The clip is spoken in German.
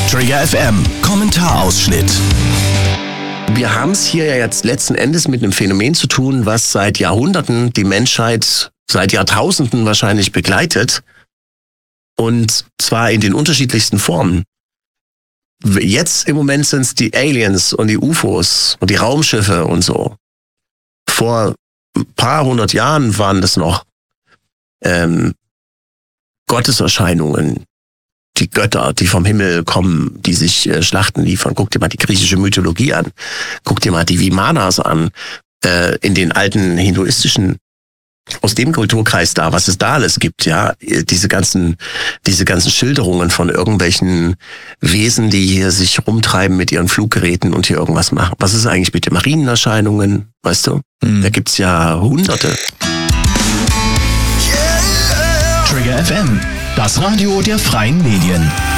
Trigger FM, Kommentarausschnitt. Wir haben es hier ja jetzt letzten Endes mit einem Phänomen zu tun, was seit Jahrhunderten die Menschheit, seit Jahrtausenden wahrscheinlich begleitet. Und zwar in den unterschiedlichsten Formen. Jetzt im Moment sind es die Aliens und die UFOs und die Raumschiffe und so. Vor ein paar hundert Jahren waren das noch Gotteserscheinungen, die Götter, die vom Himmel kommen, die sich Schlachten liefern. Guck dir mal die griechische Mythologie an. Guck dir mal die Vimanas an. In den alten hinduistischen, aus dem Kulturkreis da, was es da alles gibt, ja. Diese ganzen Schilderungen von irgendwelchen Wesen, die hier sich rumtreiben mit ihren Fluggeräten und hier irgendwas machen. Was ist eigentlich mit den Marienerscheinungen, weißt du? Da gibt's ja Hunderte. Trigger FM, das Radio der freien Medien.